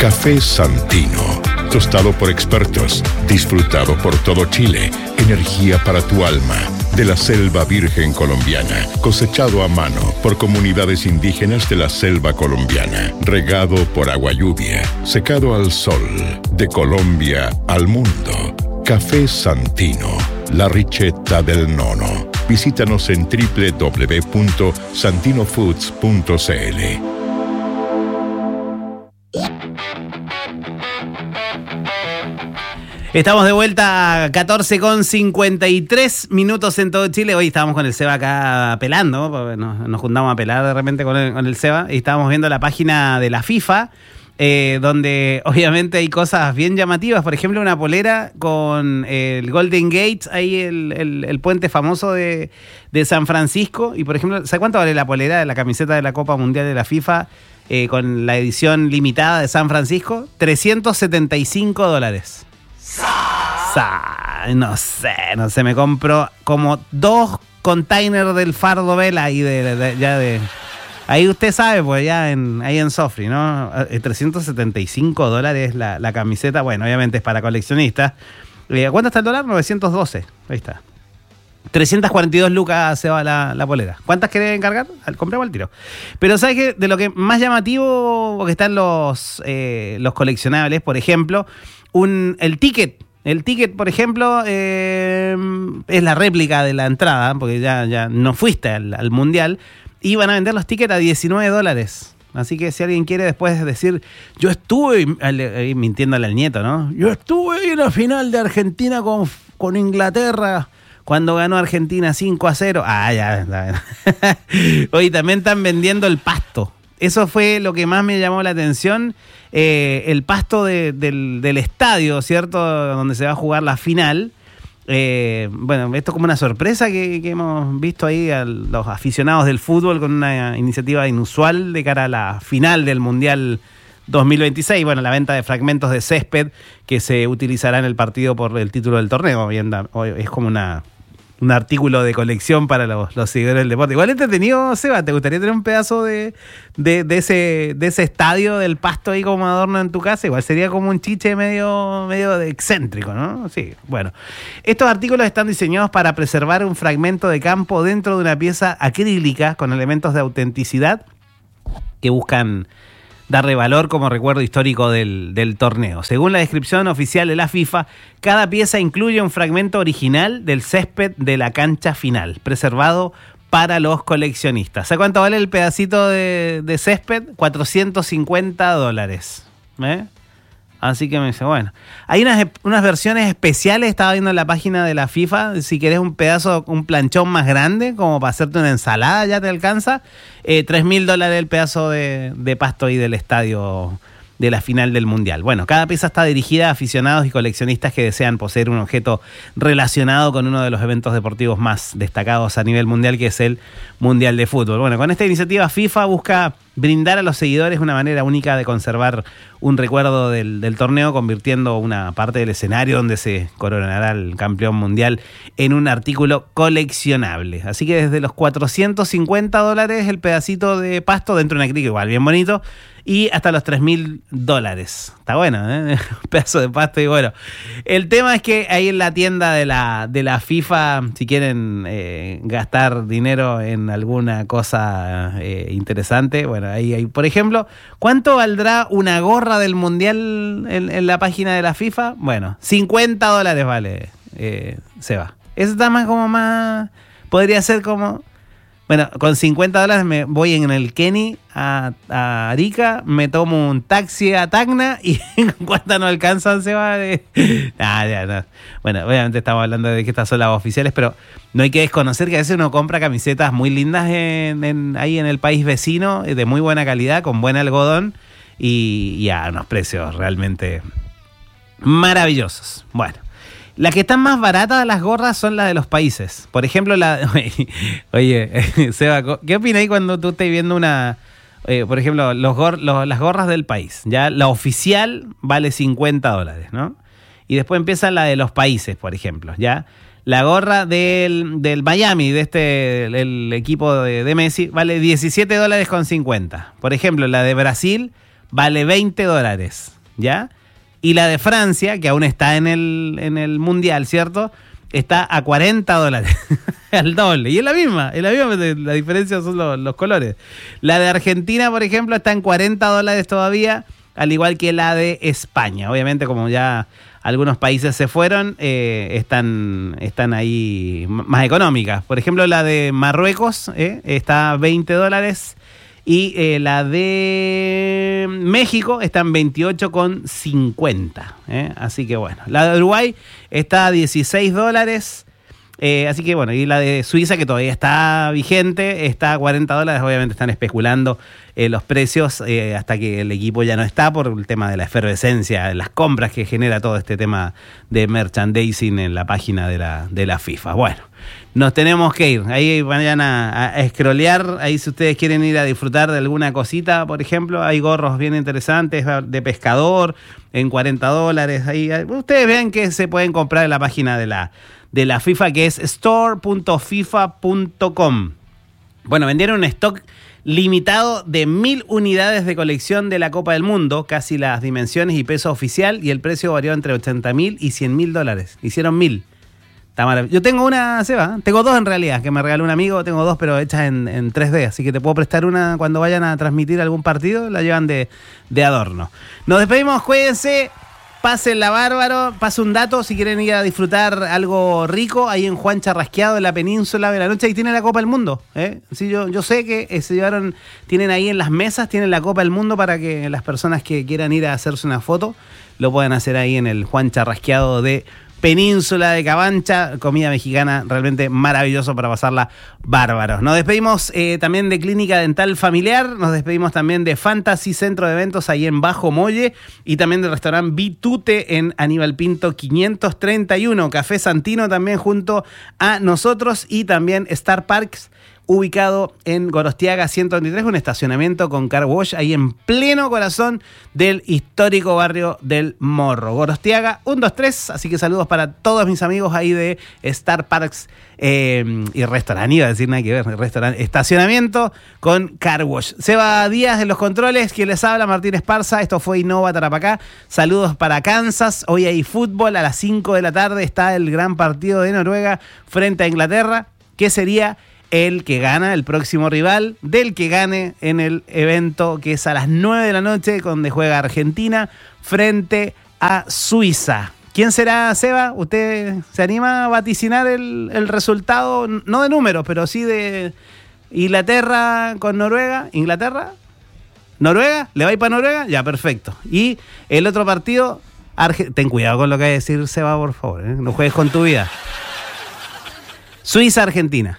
Café Santino. Tostado por expertos, disfrutado por todo Chile. Energía para tu alma. De la selva virgen colombiana, cosechado a mano por comunidades indígenas de la selva colombiana, regado por agua lluvia, secado al sol, de Colombia al mundo. Café Santino, la ricetta del nono. Visítanos en www.santinofoods.cl. Estamos de vuelta a 14:53 minutos en todo Chile. Hoy estábamos con el Seba acá pelando, porque nos juntamos a pelar de repente con el Seba, y estábamos viendo la página de la FIFA, donde obviamente hay cosas bien llamativas. Por ejemplo, una polera con el Golden Gate, ahí el puente famoso de San Francisco. Y por ejemplo, ¿sabes cuánto vale la polera de la camiseta de la Copa Mundial de la FIFA con la edición limitada de San Francisco? $375. No sé, me compro como 2 containers del Fardo Vela y de ahí usted sabe, pues ya ahí en Sofri, ¿no? $375 la camiseta. Bueno, obviamente es para coleccionistas. ¿Cuánto está el dólar? 912. Ahí está. 342 lucas se va la polera. ¿Cuántas querés encargar? Compramos al tiro. Pero ¿sabes qué? De lo que más llamativo que están los coleccionables, por ejemplo, el ticket. El ticket, por ejemplo, es la réplica de la entrada, porque ya no fuiste al Mundial, y van a vender los tickets a $19. Así que si alguien quiere después decir, yo estuve, mintiéndole al nieto, ¿no? Yo estuve en la final de Argentina con Inglaterra, cuando ganó Argentina 5-0. Ya. Hoy también están vendiendo el pasto. Eso fue lo que más me llamó la atención. El pasto del estadio, ¿cierto? Donde se va a jugar la final. Bueno, esto es como una sorpresa que hemos visto ahí a los aficionados del fútbol con una iniciativa inusual de cara a la final del Mundial 2026. Bueno, la venta de fragmentos de césped que se utilizará en el partido por el título del torneo. Es como un artículo de colección para los seguidores del deporte. Igual entretenido, Seba, ¿te gustaría tener un pedazo de ese estadio del pasto ahí como adorno en tu casa? Igual sería como un chiche medio excéntrico, ¿no? Sí, bueno. Estos artículos están diseñados para preservar un fragmento de campo dentro de una pieza acrílica con elementos de autenticidad que buscan darle valor como recuerdo histórico del torneo. Según la descripción oficial de la FIFA, cada pieza incluye un fragmento original del césped de la cancha final, preservado para los coleccionistas. ¿Sabes cuánto vale el pedacito de césped? $450. Así que me dice, bueno, hay unas versiones especiales, estaba viendo en la página de la FIFA, si querés un planchón más grande, como para hacerte una ensalada, ya te alcanza, $3,000 el pedazo de pasto ahí del estadio de la final del Mundial. Bueno, cada pieza está dirigida a aficionados y coleccionistas que desean poseer un objeto relacionado con uno de los eventos deportivos más destacados a nivel mundial, que es el Mundial de Fútbol. Bueno, con esta iniciativa FIFA busca brindar a los seguidores una manera única de conservar un recuerdo del torneo, convirtiendo una parte del escenario donde se coronará el campeón mundial en un artículo coleccionable. Así que desde los $450 el pedacito de pasto dentro de una acrílico, igual bien bonito, y hasta los $3,000. Está bueno, ¿eh? Un pedazo de pasto. Y bueno, el tema es que ahí en la tienda de la FIFA, si quieren gastar dinero en alguna cosa interesante, bueno, ahí, por ejemplo, ¿cuánto valdrá una gorra del Mundial en la página de la FIFA? Bueno, $50 vale, Seba. Eso está más, podría ser como... Bueno, con $50 me voy en el Kenny a Arica, me tomo un taxi a Tacna y ¿cuántas no alcanzan, se va? No. Bueno, obviamente estamos hablando de que estas son las oficiales, pero no hay que desconocer que a veces uno compra camisetas muy lindas ahí en el país vecino, de muy buena calidad, con buen algodón y a unos precios realmente maravillosos. Bueno. Las que están más baratas de las gorras son las de los países. Por ejemplo, oye, Seba, ¿qué opináis cuando tú estés viendo por ejemplo, las gorras del país? Ya la oficial vale $50, ¿no? Y después empieza la de los países, por ejemplo, ¿ya? La gorra del Miami, el equipo de Messi, vale $17.50. Por ejemplo, la de Brasil vale $20, ¿ya? Y la de Francia, que aún está en el Mundial, ¿cierto? Está a $40, al doble. Y es la misma, la diferencia son los colores. La de Argentina, por ejemplo, está en $40 todavía, al igual que la de España. Obviamente, como ya algunos países se fueron, están ahí más económicas. Por ejemplo, la de Marruecos está a $20 y la de México está en $28,50. Así que bueno, la de Uruguay está a $16. Así que bueno, y la de Suiza, que todavía está vigente, está a $40. Obviamente están especulando los precios hasta que el equipo ya no está, por el tema de la efervescencia, las compras que genera todo este tema de merchandising en la página de la FIFA. Bueno, nos tenemos que ir. Ahí vayan a scrollear. Ahí, si ustedes quieren ir a disfrutar de alguna cosita, por ejemplo, hay gorros bien interesantes de pescador en $40. Ahí ustedes vean que se pueden comprar en la página de la FIFA, que es store.fifa.com. Bueno, vendieron un stock limitado de 1.000 unidades de colección de la Copa del Mundo, casi las dimensiones y peso oficial, y el precio varió entre $80.000 y $100.000. Hicieron 1.000. Está maravilloso. Yo tengo una, Seba, tengo dos en realidad, que me regaló un amigo, tengo dos, pero hechas en 3D, así que te puedo prestar una cuando vayan a transmitir algún partido, la llevan de adorno. Nos despedimos, cuídense. Pásenla bárbaro, pase un dato si quieren ir a disfrutar algo rico ahí en Juan Charrasqueado, en la península de la noche. Ahí tiene la Copa del Mundo. Sí, yo sé que se llevaron, tienen ahí en las mesas, tienen la Copa del Mundo para que las personas que quieran ir a hacerse una foto lo puedan hacer ahí en el Juan Charrasqueado de Península de Cabancha, comida mexicana realmente maravilloso para pasarla bárbaros. Nos despedimos también de Clínica Dental Familiar, nos despedimos también de Fantasy Centro de Eventos ahí en Bajo Molle y también del restaurante Bitute en Aníbal Pinto 531, Café Santino también junto a nosotros y también Star Parks, ubicado en Gorostiaga 123, un estacionamiento con car wash ahí en pleno corazón del histórico barrio del Morro. Gorostiaga 123, así que saludos para todos mis amigos ahí de Star Parks y restaurante, iba a decir nada que ver, restaurante, estacionamiento con car wash. Seba Díaz de los controles, quien les habla, Martín Esparza, esto fue Innova Tarapacá, saludos para Kansas, hoy hay fútbol a las 5 de la tarde, está el gran partido de Noruega frente a Inglaterra, que sería el que gana, el próximo rival del que gane en el evento que es a las 9 de la noche, donde juega Argentina frente a Suiza. ¿Quién será, Seba? ¿Usted se anima a vaticinar el resultado? No de números, pero sí de Inglaterra con Noruega. ¿Inglaterra? ¿Noruega? ¿Le va a ir para Noruega? Ya, perfecto. Y el otro partido, ten cuidado con lo que va a decir Seba, por favor, no juegues con tu vida. Suiza-Argentina.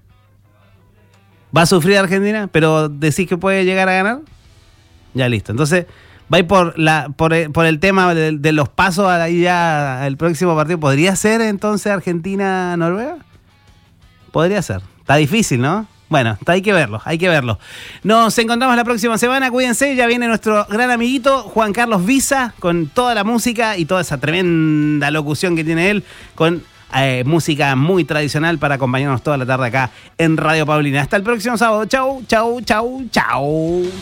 ¿Va a sufrir Argentina? ¿Pero decís que puede llegar a ganar? Ya listo. Entonces, va a ir por el tema de los pasos ahí ya el próximo partido. ¿Podría ser entonces Argentina-Noruega? Podría ser. Está difícil, ¿no? Bueno, hay que verlo, hay que verlo. Nos encontramos la próxima semana, cuídense, ya viene nuestro gran amiguito Juan Carlos Visa con toda la música y toda esa tremenda locución que tiene él con música muy tradicional para acompañarnos toda la tarde acá en Radio Paulina. Hasta el próximo sábado. Chau, chau, chau, chau.